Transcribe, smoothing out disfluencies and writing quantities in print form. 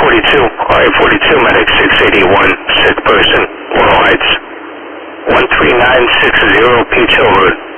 42, RA42, medic 681, sick person, Laurel Heights, 13960 Peach Hill Road.